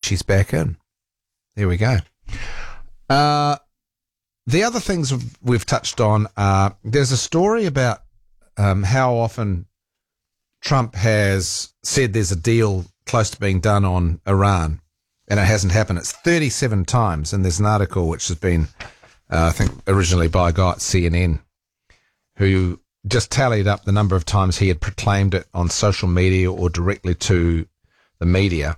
she's back in. There we go. The other things we've touched on, there's a story about how often Trump has said there's a deal close to being done on Iran, and it hasn't happened. It's 37 times, and there's an article which has been, I think, originally by a guy at CNN, who just tallied up the number of times he had proclaimed it on social media or directly to the media.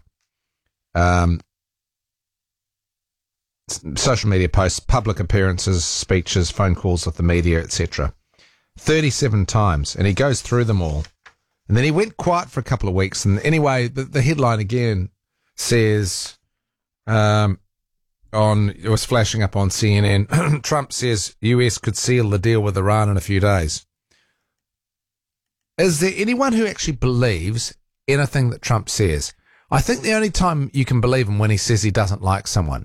Social media posts, public appearances, speeches, phone calls with the media, etc. 37 times, and he goes through them all. And then he went quiet for a couple of weeks. And anyway, the headline again says, it was flashing up on CNN, Trump says US could seal the deal with Iran in a few days. Is there anyone who actually believes anything that Trump says? I think the only time you can believe him when he says he doesn't like someone.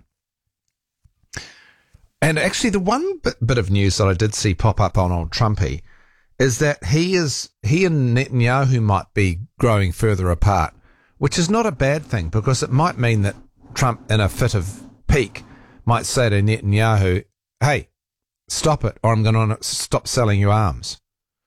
And actually the one bit of news that I did see pop up on old Trumpy is that he and Netanyahu might be growing further apart, which is not a bad thing, because it might mean that Trump, in a fit of pique, might say to Netanyahu, hey, stop it, or I'm going to stop selling you arms.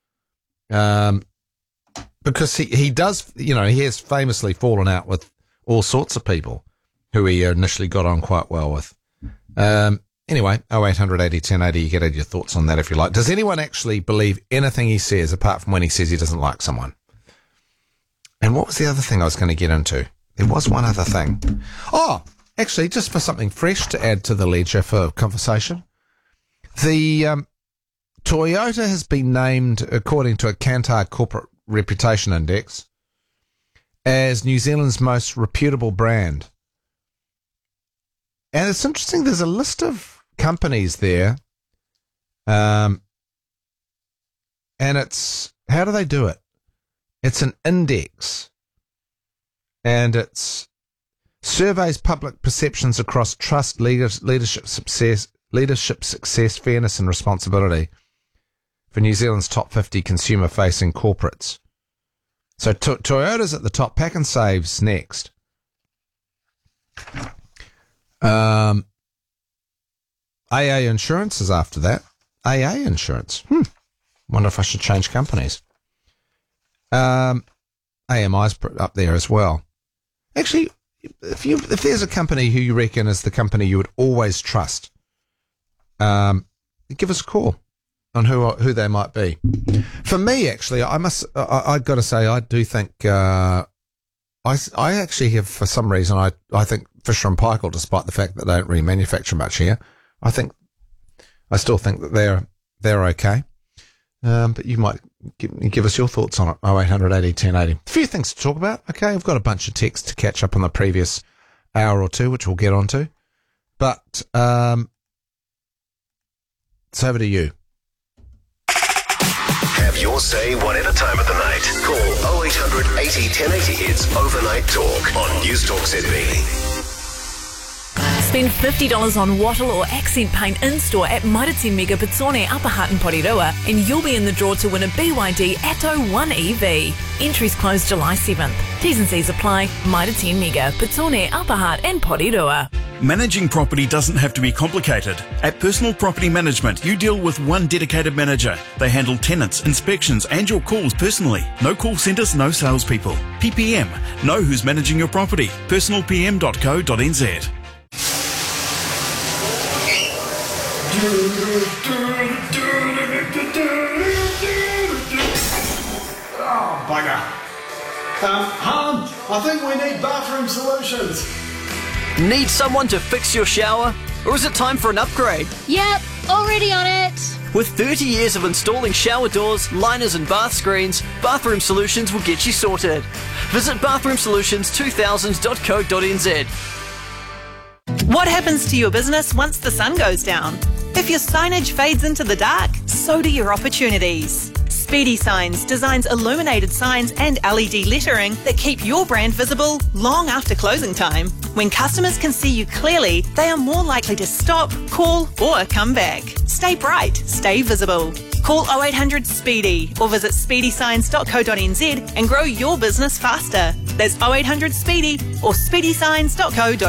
Because he does, he has famously fallen out with all sorts of people who he initially got on quite well with. Anyway, 0800 80 1080, you get your thoughts on that if you like. Does anyone actually believe anything he says apart from when he says he doesn't like someone? And what was the other thing I was going to get into? There was one other thing. Oh, actually, just for something fresh to add to the ledger for conversation. The Toyota has been named, according to a Kantar Corporate Reputation Index, as New Zealand's most reputable brand. And it's interesting, there's a list of companies there, and it's, how do they do it? It's an index, and it's surveys public perceptions across trust, leadership success, fairness and responsibility for New Zealand's top 50 consumer-facing corporates. So Toyota's at the top, Pak'nSave's next. AA Insurance is after that. AA Insurance. Wonder if I should change companies. AMI's up there as well. Actually, if there's a company who you reckon is the company you would always trust, give us a call on who they might be. For me, actually, I've got to say, I do think, I actually have, for some reason, I think Fisher and Paykel, despite the fact that they don't really manufacture much here, I still think that they're okay. But you might give us your thoughts on it. 0800 80 1080. A few things to talk about. Okay, I've got a bunch of texts to catch up on the previous hour or two, which we'll get onto. But it's over to you. Have your say whatever time of the night. Call 0800 80 1080. It's Overnight Talk on News Talk Sydney. Spend $50 on wattle or accent paint in-store at Mairiti Mega Petone, Upper Hutt and Porirua, and you'll be in the draw to win a BYD Atto 1 EV. Entries close July 7th. T's and C's apply. Mairiti Mega Petone, Upper Hutt and Porirua. Managing property doesn't have to be complicated. At Personal Property Management, you deal with one dedicated manager. They handle tenants, inspections and your calls personally. No call centres, no salespeople. PPM. Know who's managing your property. personalpm.co.nz. Oh, bugger. Hon, I think we need bathroom solutions. Need someone to fix your shower? Or is it time for an upgrade? Yep, already on it. With 30 years of installing shower doors, liners and bath screens, Bathroom Solutions will get you sorted. Visit bathroomsolutions2000.co.nz. What happens to your business once the sun goes down? If your signage fades into the dark, so do your opportunities. Speedy Signs designs illuminated signs and LED lettering that keep your brand visible long after closing time. When customers can see you clearly, they are more likely to stop, call or come back. Stay bright, stay visible. Call 0800 SPEEDY or visit speedysigns.co.nz and grow your business faster. That's 0800 SPEEDY or speedysigns.co.nz.